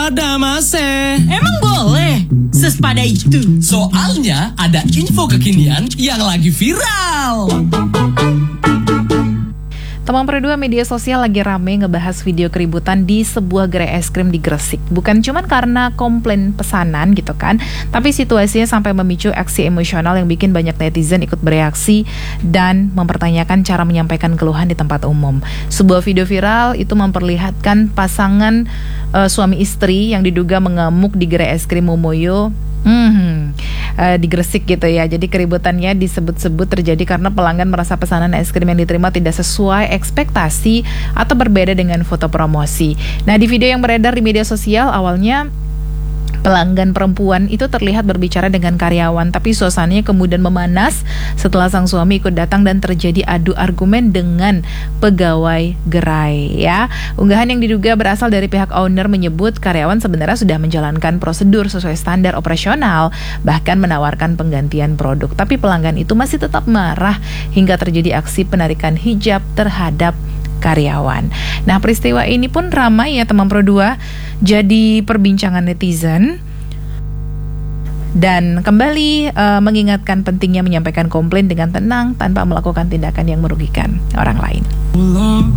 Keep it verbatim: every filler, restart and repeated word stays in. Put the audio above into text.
pada mase. Emang boleh? Sesepada itu. Soalnya ada info kekinian yang lagi viral. Teman Perdua, media sosial lagi rame ngebahas video keributan di sebuah gerai es krim di Gresik. Bukan cuma karena komplain pesanan gitu kan, tapi situasinya sampai memicu aksi emosional yang bikin banyak netizen ikut bereaksi dan mempertanyakan cara menyampaikan keluhan di tempat umum. Sebuah video viral itu memperlihatkan pasangan uh, suami istri yang diduga mengamuk di gerai es krim Momoyo Hmm, uh, di Gresik gitu ya. Jadi keributannya disebut-sebut terjadi karena pelanggan merasa pesanan es krim yang diterima tidak sesuai ekspektasi atau berbeda dengan foto promosi. Nah, di video yang beredar di media sosial, awalnya pelanggan perempuan itu terlihat berbicara dengan karyawan, tapi suasananya kemudian memanas setelah sang suami ikut datang dan terjadi adu argumen dengan pegawai gerai ya. Unggahan yang diduga berasal dari pihak owner menyebut karyawan sebenarnya sudah menjalankan prosedur sesuai standar operasional, bahkan menawarkan penggantian produk. Tapi pelanggan itu masih tetap marah hingga terjadi aksi penarikan hijab terhadap karyawan. Nah, peristiwa ini pun ramai ya teman Pro dua, jadi perbincangan netizen dan kembali uh, mengingatkan pentingnya menyampaikan komplain dengan tenang tanpa melakukan tindakan yang merugikan orang lain.